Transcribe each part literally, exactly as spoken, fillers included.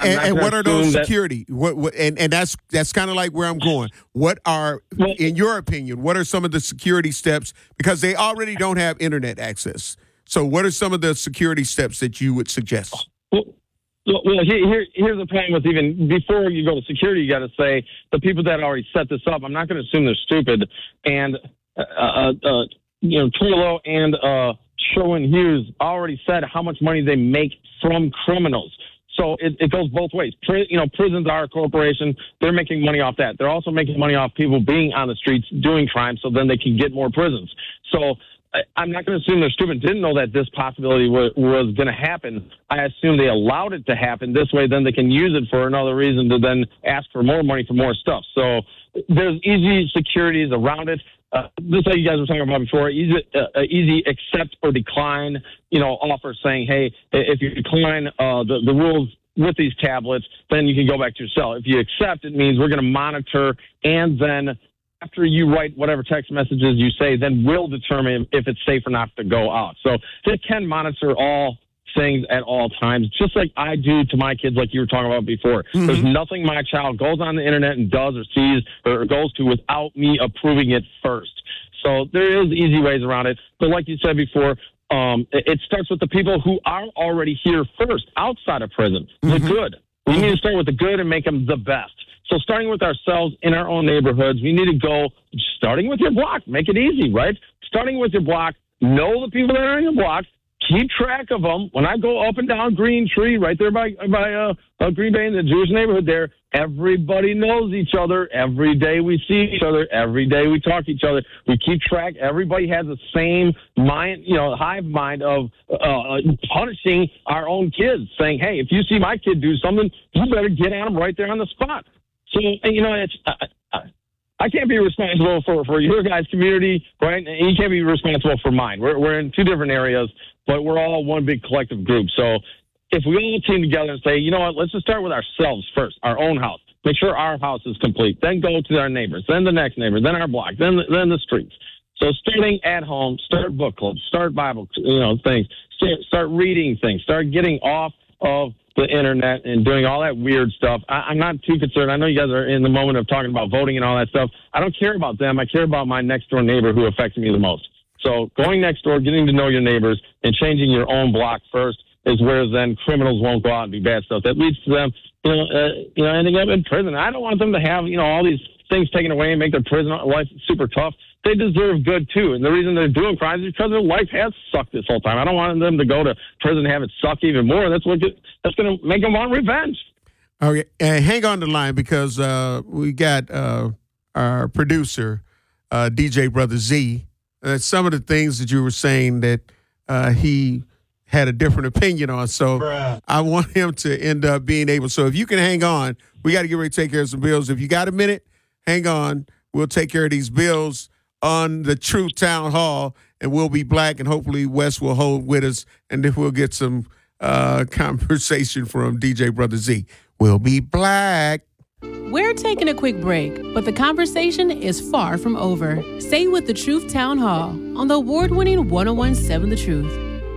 and, and what are those security? That, what, what and, and that's that's kind of like where I'm going. What are, well, in your opinion, what are some of the security steps? Because they already don't have internet access. So what are some of the security steps that you would suggest? Well, well here, here's the problem with even before you go to security, you got to say the people that already set this up, I'm not going to assume they're stupid. And, uh, uh, uh, you know, Trillo and uh, Sherwin Hughes already said how much money they make from criminals. So it, it goes both ways. Pri- you know, prisons are a corporation. They're making money off that. They're also making money off people being on the streets doing crime so then they can get more prisons. So I, I'm not going to assume they're stupid. Didn't know that this possibility was, was going to happen. I assume they allowed it to happen. This way then they can use it for another reason to then ask for more money for more stuff. So there's easy securities around it. Uh, this is like you guys were talking about before, easy, uh, easy accept or decline, you know, offer saying, hey, if you decline uh, the, the rules with these tablets, then you can go back to your cell. If you accept, it means we're going to monitor, and then after you write whatever text messages you say, then we'll determine if it's safe or not to go out. So they can monitor all things at all times, just like I do to my kids, like you were talking about before. Mm-hmm. There's nothing my child goes on the internet and does or sees or goes to without me approving it first. So there is easy ways around it. But like you said before, um, it, it starts with the people who are already here first, outside of prison, mm-hmm. the good. We mm-hmm. need to start with the good and make them the best. So starting with ourselves in our own neighborhoods, we need to go starting with your block. Make it easy, right? Starting with your block, know the people that are in your block, keep track of them. When I go up and down Green Tree, right there by by uh, uh, Green Bay in the Jewish neighborhood there, everybody knows each other. Every day we see each other. Every day we talk to each other. We keep track. Everybody has the same mind, you know, hive mind of uh, punishing our own kids, saying, hey, if you see my kid do something, you better get at him right there on the spot. So, you know, it's uh, uh, I can't be responsible for, for your guys' community, right? And you can't be responsible for mine. We're we're in two different areas, but we're all one big collective group. So if we all team together and say, you know what, let's just start with ourselves first, our own house. Make sure our house is complete. Then go to our neighbors, then the next neighbor, then our block, then the, then the streets. So starting at home, start book clubs, start Bible, you know, things. Start, start reading things. Start getting off of the internet and doing all that weird stuff. I, I'm not too concerned. I know you guys are in the moment of talking about voting and all that stuff. I don't care about them. I care about my next door neighbor who affects me the most. So going next door, getting to know your neighbors, and changing your own block first is where then criminals won't go out and do bad stuff. That leads to them, you know, uh, you know, ending up in prison. I don't want them to have, you know, all these things taken away and make their prison life super tough. They deserve good too. And the reason they're doing crimes is because their life has sucked this whole time. I don't want them to go to prison and have it suck even more. That's what that's going to make them want revenge. Okay, and hang on the line because uh, we got uh, our producer, uh, D J Brother Z. Uh, some of the things that you were saying that uh, he had a different opinion on. So Bruh. I want him to end up being able. So if you can hang on, we got to get ready to take care of some bills. If you got a minute, hang on. We'll take care of these bills on the Truth Town Hall, and we'll be black, and hopefully Wes will hold with us, and then we'll get some uh, conversation from D J Brother Z. We'll be black. We're taking a quick break, but the conversation is far from over. Stay with the Truth Town Hall on the award-winning one oh one point seven The Truth.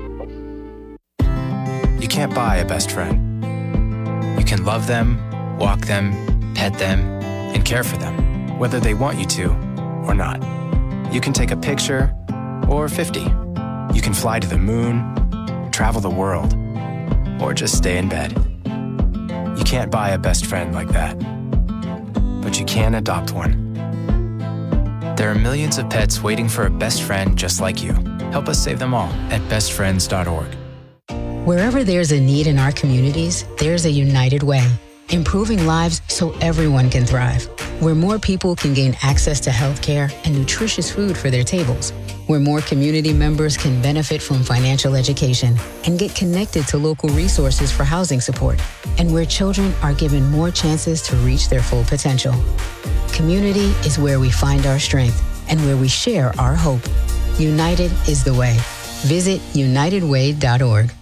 You can't buy a best friend. You can love them, walk them, pet them, and care for them, whether they want you to or not. You can take a picture or fifty. You can fly to the moon, travel the world, or just stay in bed. You can't buy a best friend like that, but you can adopt one. There are millions of pets waiting for a best friend just like you. Help us save them all at best friends dot org. Wherever there's a need in our communities, there's a United Way, improving lives so everyone can thrive. Where more people can gain access to health care and nutritious food for their tables. Where more community members can benefit from financial education and get connected to local resources for housing support. And where children are given more chances to reach their full potential. Community is where we find our strength and where we share our hope. United is the way. Visit united way dot org.